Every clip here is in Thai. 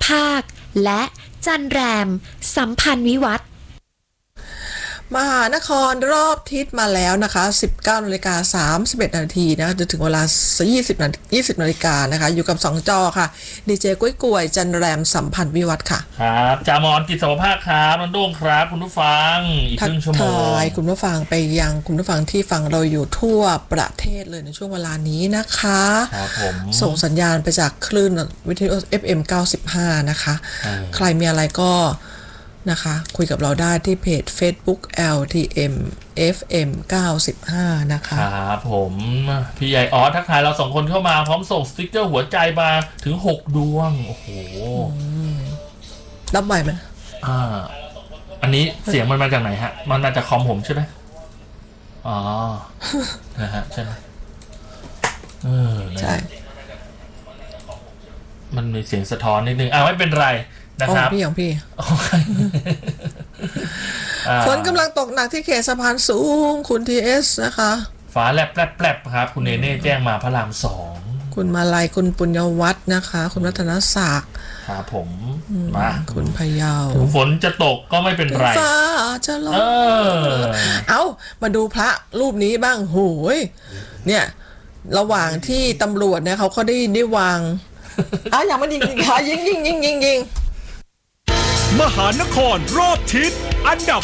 ภาคและจันแรมสัมพันธ์วิวัฒน์มหานครรอบทิศมาแล้วนะคะ 19:31 นาทีนะจนถึงเวลา 20 นาฬิกานะคะอยู่กับ2จอค่ะดีเจกุ้ยกวยจันแรมสัมพันธ์วิวัฒน์ค่ะครับจามอนกิจสมภาคครับน้องโด้งครับคุณผู้ฟังอีกครึ่งชั่วโมงคุณผู้ฟังไปยังคุณผู้ฟังที่ฟังเราอยู่ทั่วประเทศเลยในช่วงเวลานี้นะคะครับผมส่งสัญญาณไปจากคลื่นวิทยุ FM 95นะคะใครมีอะไรก็นะคะคุยกับเราได้ที่เพจ Facebook LTM FM 95นะคะครับผมพี่ใหญ่อ๋อทักทายเรา2คนเข้ามาพร้อมส่งสติ๊กเกอร์หัวใจมาถึง6ดวงโอ้โหรับไหวไหมอันนี้เสียงมันมาจากไหนฮะมันมาจากคอมผมใช่ไหมอ๋อนะฮะใช่ไหมใช่มันมีเสียงสะท้อนนิดนึงไม่เป็นไรนะครับของพี่ฝนกำลังตกหนักที่เขตสะพานสูงคุณ TS นะคะฟ้าแลบครับคุณเนเน่แจ้งมาพระราม2 คุณมาลัยคุณปุญญวัฒน์นะคะคุณรัตนศักดิ์ครับผมมาคุณพยาวถึงฝนจะตกก็ไม่เป็นไรฟ้าจะลงมาดูพระรูปนี้บ้างโหยเนี่ยระหว่างที่ตำรวจเนี่ยเขาก็ได้วางอย่างมันยิงมหานครรอบทิศอันดับ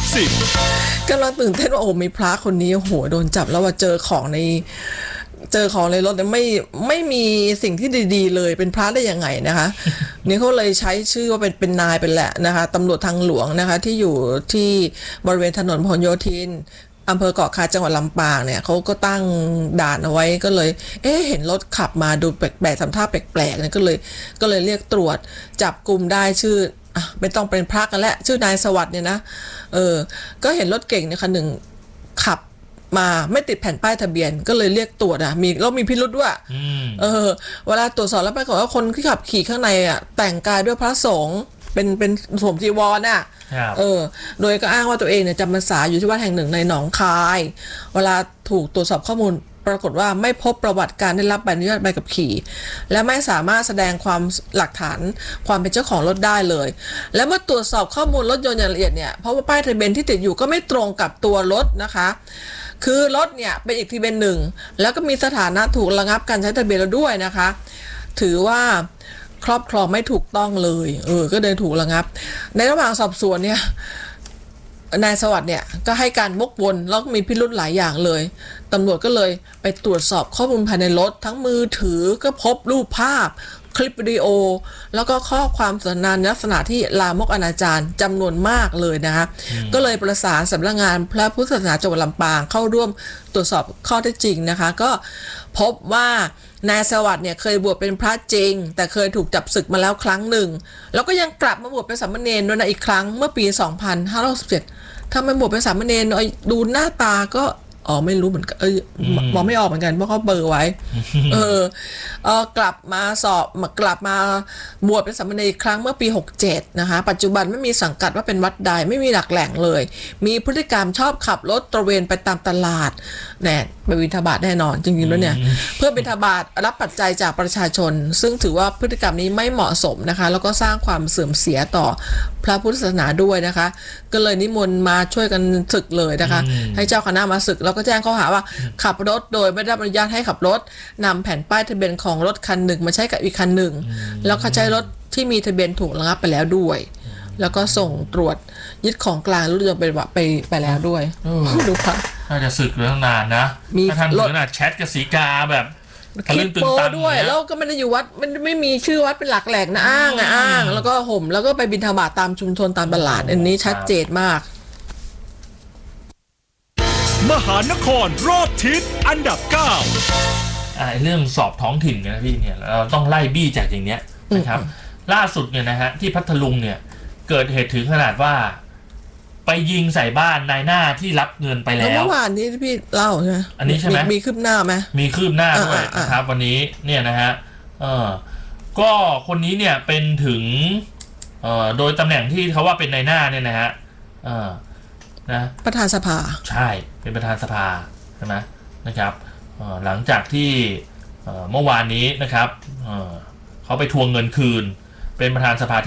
10 กำลังตื่นเต้นว่ามีพระคนนี้โหโดนจับแล้วว่าเจอของในรถเนี่ยไม่มีสิ่งที่ดีๆเลยเป็นพระได้ยังไงนะคะนี่เขาเลยใช้ชื่อว่าเป็นนายเป็นแหละนะคะตำรวจทางหลวงนะคะที่อยู่ที่บริเวณถนนพหลโยธินอำเภอเกาะคาจังหวัดลำปางเนี่ยเขาก็ตั้งด่านเอาไว้ก็เลยเห็นรถขับมาดูแปลกๆทำท่าแปลกๆเนี่ยก็เลยเรียกตรวจจับกลุ่มได้ชื่อไม่ต้องเป็นพระกันแล้วชื่อนายสวัสดิ์เนี่ยนะก็เห็นรถเก่งเนี่ยคันหนึ่งขับมาไม่ติดแผ่นป้ายทะเบียนก็เลยเรียกตรวจมีพิรุธด้วยเวลาตรวจสอบแล้วปรากฏว่าคนที่ขับขี่ข้างในแต่งกายด้วยพระสงฆ์เป็นสวมจีวรโดยก็อ้างว่าตัวเองเนี่ยจำพรรษาอยู่ที่วัดแห่งหนึ่งในหนองคายเวลาถูกตรวจสอบข้อมูลปรากฏว่าไม่พบประวัติการได้รับใบอนุญาตใบขับขี่และไม่สามารถแสดงความหลักฐานความเป็นเจ้าของรถได้เลยและเมื่อตรวจสอบข้อมูลรถยนต์อย่างละเอียดเนี่ยเพราะว่าป้ายทะเบียนที่ติดอยู่ก็ไม่ตรงกับตัวรถนะคะคือรถเนี่ยเป็นอีกทะเบียนหนึ่งแล้วก็มีสถานะถูกระงับการใช้ทะเบียนแล้วด้วยนะคะถือว่าครอบครองไม่ถูกต้องเลยก็เดินถูกระงับในระหว่างสอบสวนเนี่ยนายสวัสดิ์เนี่ยก็ให้การวกวนแล้วมีพิรุธหลายอย่างเลยตำรวจก็เลยไปตรวจสอบข้อมูลภายในรถทั้งมือถือก็พบรูปภาพคลิปวิดีโอแล้วก็ข้อความสนทนาลักษณะที่ลามกอนาจารจำนวนมากเลยนะคะก็เลยประสานสำนักงานพระพุทธศาสนาจังหวัดลำปางเข้าร่วมตรวจสอบข้อเท็จจริงนะคะก็พบว่านายสวัสดิ์เนี่ยเคยบวชเป็นพระจริงแต่เคยถูกจับศึกมาแล้วครั้งหนึ่งแล้วก็ยังกลับมาบวชเป็นสามเณรด้วยนะอีกครั้งเมื่อปี 2567 ถ้าไม่บวชเป็นสามเณรดูหน้าตาก็ไม่รู้เหมือนกันมองไม่ออกเหมือนกันเพราะเขาเบลอไว้กลับมาบวชเป็นสามเณรอีกครั้งเมื่อปี 67 นะคะปัจจุบันไม่มีสังกัดว่าเป็นวัดใดไม่มีหลักแหล่งเลยมีพฤติกรรมชอบขับรถตระเวนไปตามตลาดไปบิณฑบาตแน่นอนจริงๆแล้วเนี่ยเพื่อบิณฑบาตรับปัจจัยจากประชาชนซึ่งถือว่าพฤติกรรมนี้ไม่เหมาะสมนะคะแล้วก็สร้างความเสื่อมเสียต่อพระพุทธศาสนาด้วยนะคะก็เลยนิมนต์มาช่วยกันศึกเลยนะคะให้เจ้าคณะมาศึกแล้วก็แจ้งข้อหาว่าขับรถโดยไม่ได้รับอนุญาตให้ขับรถนำแผ่นป้ายทะเบียนของรถคันหนึ่งมาใช้กับอีกคันหนึ่งแล้วก็ใช้รถที่มีทะเบียนถูกระงับไปแล้วด้วยแล้วก็ส่งตรวจยึดของกลางรถยนต์ไปแล้วด้วยดูค่ะน่าจะศึกเรื่องนานนะมีท่านขนาดแชทกับสีกาแบบคลิปโป้ด้วยแล้วก็ไม่ได้อยู่วัดมันไม่มีชื่อวัดเป็นหลักแหล่งนะอ้างแล้วก็ห่มแล้วก็ไปบิณฑบาตตามชุมชนตามตลาดอันนี้ชัดเจนมากมหานครรอบทิศอันดับ9 เรื่องสอบท้องถิ่นกันนะพี่เนี่ยเราต้องไล่บี้จากอย่างเนี้ยนะครับล่าสุดเนี่ยนะฮะที่พัทลุงเนี่ยเกิดเหตุถึงขนาดว่าไปยิงใส่บ้านนายหน้าที่รับเงินไปแล้วเมื่อวานนี้พี่เล่าใช่ไหมอันนี้ใช่ไหมมีคืบหน้าไหมมีคืบหน้าด้วยนะครับวันนี้เนี่ยนะฮะก็คนนี้เนี่ยเป็นถึงโดยตำแหน่งที่เขาว่าเป็นนายหน้าเนี่ยนะฮะนะประธานสภาใช่เป็นประธานสภาใช่ไหมนะครับหลังจากที่เมื่อวานนี้นะครับเขาไปทวงเงินคืนเป็นประธานสภา